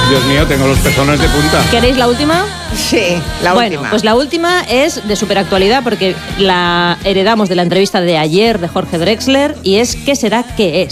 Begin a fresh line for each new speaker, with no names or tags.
Dios mío, tengo los pezones de punta.
¿Queréis la última?
Sí, la
Bueno,
última.
pues la última es de superactualidad porque la heredamos de la entrevista de ayer de Jorge Drexler y es ¿qué será que es?